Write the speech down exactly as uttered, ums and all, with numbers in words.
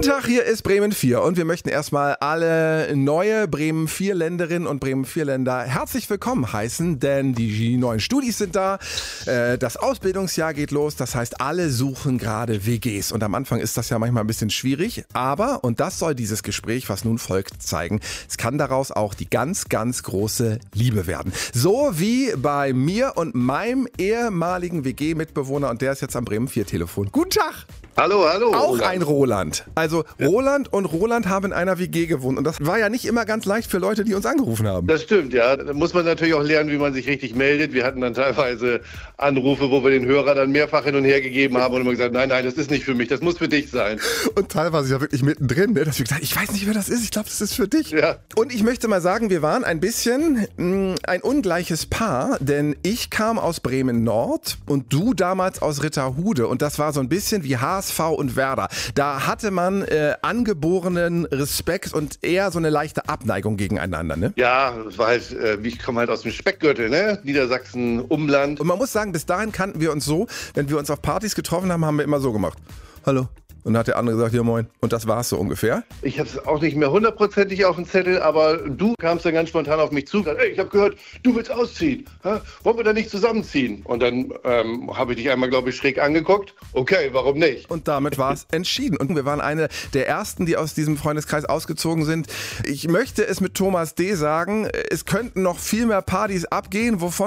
Tag, hier ist Bremen vier und wir möchten erstmal alle neue Bremen vier Länderinnen und Bremen vier Länder herzlich willkommen heißen, denn die neuen Studis sind da, das Ausbildungsjahr geht los, das heißt, alle suchen gerade W Gs und am Anfang ist das ja manchmal ein bisschen schwierig, aber, und das soll dieses Gespräch, was nun folgt, zeigen, es kann daraus auch die ganz, ganz große Liebe werden. So wie bei mir und meinem ehemaligen W G-Mitbewohner und der ist jetzt am Bremen vier Telefon. Guten Tag! Hallo, hallo. Auch Roland. ein Roland. Also ja. Roland und Roland haben in einer W G gewohnt. Und das war ja nicht immer ganz leicht für Leute, die uns angerufen haben. Das stimmt, ja. Da muss man natürlich auch lernen, wie man sich richtig meldet. Wir hatten dann teilweise Anrufe, wo wir den Hörer dann mehrfach hin und her gegeben haben und immer gesagt, nein, nein, das ist nicht für mich, das muss für dich sein. Und teilweise ja wirklich mittendrin, ne, dass wir gesagt haben, ich weiß nicht, wer das ist, ich glaube, das ist für dich. Ja. Und ich möchte mal sagen, wir waren ein bisschen mh, ein ungleiches Paar, denn ich kam aus Bremen Nord und du damals aus Ritterhude. Und das war so ein bisschen wie H S V und Werder. Da hatte man äh, angeborenen Respekt und eher so eine leichte Abneigung gegeneinander, ne? Ja, das war halt, äh, ich komme halt aus dem Speckgürtel, ne? Niedersachsen, Umland. Und man muss sagen, bis dahin kannten wir uns so, wenn wir uns auf Partys getroffen haben, haben wir immer so gemacht. Hallo. Und dann hat der andere gesagt, ja moin. Und das war es so ungefähr. Ich habe es auch nicht mehr hundertprozentig auf dem Zettel, aber du kamst dann ganz spontan auf mich zu. Ey, ich habe gehört, du willst ausziehen. Ha? Wollen wir da nicht zusammenziehen? Und dann ähm, habe ich dich einmal, glaube ich, schräg angeguckt. Okay, warum nicht? Und damit war es entschieden. Und wir waren eine der Ersten, die aus diesem Freundeskreis ausgezogen sind. Ich möchte es mit Thomas D. sagen, es könnten noch viel mehr Partys abgehen, wovon